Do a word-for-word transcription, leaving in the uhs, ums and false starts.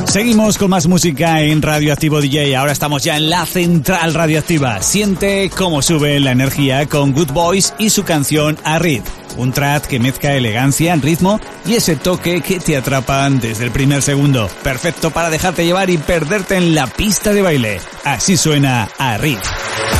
Seguimos con más música en Radioactivo D J. Ahora estamos ya en la central radioactiva. Siente cómo sube la energía con Good Boys y su canción Arrid. Un track que mezcla elegancia, ritmo y ese toque que te atrapan desde el primer segundo. Perfecto para dejarte llevar y perderte en la pista de baile. Así suena Arrid.